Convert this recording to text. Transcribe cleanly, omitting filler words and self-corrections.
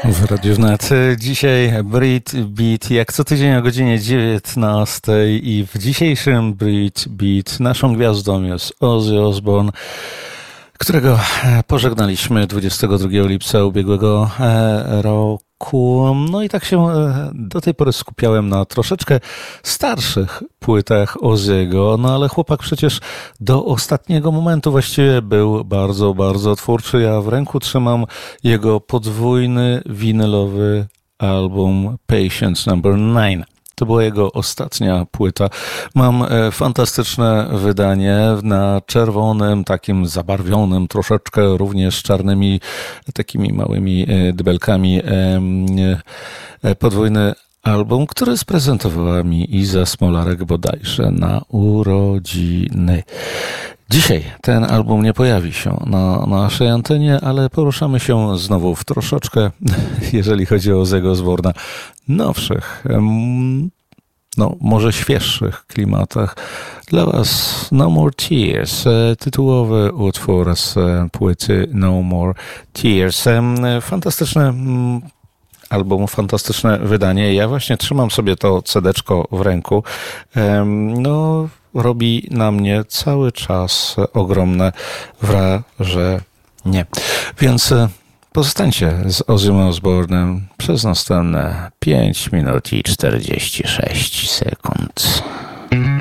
W Radiu Wnet. Dzisiaj Brit Beat, jak co tydzień o godzinie 19 i w dzisiejszym Brit Beat naszą gwiazdą jest Ozzy Osbourne, którego pożegnaliśmy 22 lipca ubiegłego roku. No i tak się do tej pory skupiałem na troszeczkę starszych płytach Ozzy'ego, no ale chłopak przecież do ostatniego momentu właściwie był bardzo, bardzo twórczy. Ja w ręku trzymam jego podwójny winylowy album Patience Number 9. To była jego ostatnia płyta. Mam fantastyczne wydanie na czerwonym, takim zabarwionym, troszeczkę również czarnymi, takimi małymi dybelkami. Podwójny album, który sprezentowała mi Iza Smolarek bodajże na urodziny. Dzisiaj ten album nie pojawi się na naszej antenie, ale poruszamy się znowu w troszeczkę, jeżeli chodzi o Ozzy'ego Osbourne'a, nowszych, no może świeższych klimatach. Dla Was No More Tears, tytułowy utwór z płyty No More Tears. Fantastyczny album, fantastyczne wydanie. Ja właśnie trzymam sobie to CD-czko w ręku. No, robi na mnie cały czas ogromne wrażenie. Więc pozostańcie z Ozzym Osbourne'em przez następne 5 minut i 46 sekund.